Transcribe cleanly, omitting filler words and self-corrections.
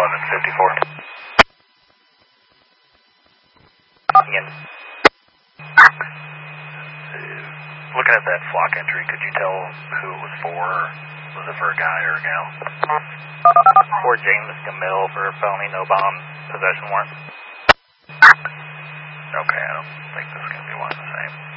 1154. Again. Looking at that flock entry, could you tell who it was for? Was it for a guy or a gal? For James Gamil for a felony no bond possession warrant. Okay, I don't think this is going to be one of the same.